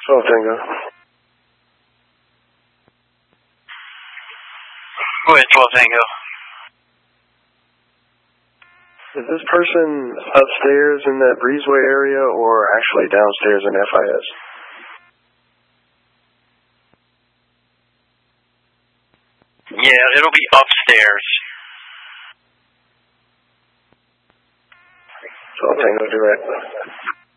12 Tango. Go ahead, 12 Tango. Is this person upstairs in that breezeway area or actually downstairs in FIS? Yeah, it'll be upstairs. 12 Tango direct.